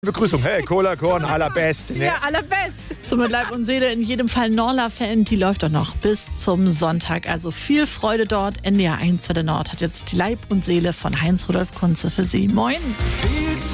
Begrüßung. Hey, Cola Korn, allerbest. Ne? Ja, allerbest. So mit Leib und Seele in jedem Fall Norla-Fan, die läuft doch noch bis zum Sonntag. Also viel Freude dort. NDR 1 Welle Nord hat jetzt die Leib und Seele von Heinz Rudolf Kunze für Sie. Moin.